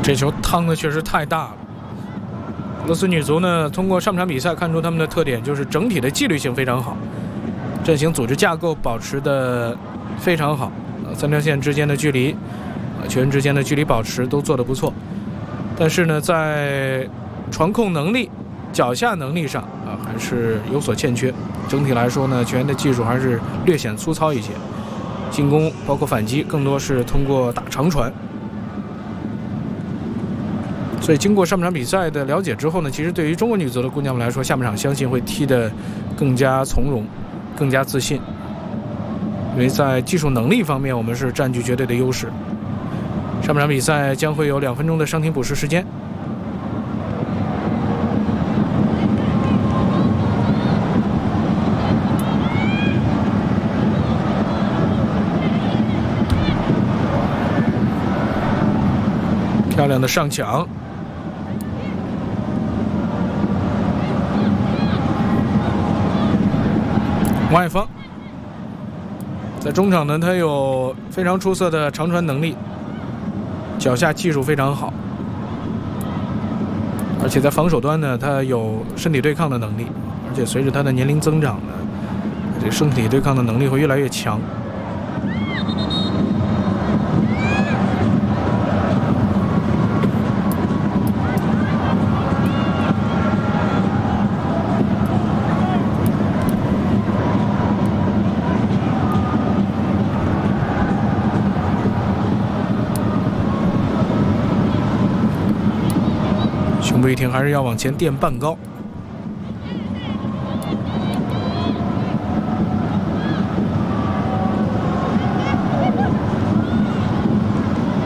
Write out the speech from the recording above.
这球趟的确实太大了。俄罗斯女足呢，通过上场比赛看出他们的特点就是整体的纪律性非常好，阵型组织架构保持的非常好，三条线之间的距离，球员之间的距离保持都做得不错。但是呢，在传控能力、脚下能力上还是有所欠缺。整体来说呢，球员的技术还是略显粗糙一些，进攻包括反击更多是通过打长传。所以经过上半场比赛的了解之后呢，其实对于中国女足的姑娘们来说，下半场相信会踢得更加从容，更加自信。因为在技术能力方面，我们是占据绝对的优势。上半场比赛将会有2分钟的伤停补时时间。漂亮的上抢。王爱芳在中场呢，他有非常出色的长传能力，脚下技术非常好，而且在防守端呢，他有身体对抗的能力，而且随着他的年龄增长呢，这身体对抗的能力会越来越强。胸部一挺，还是要往前垫半高。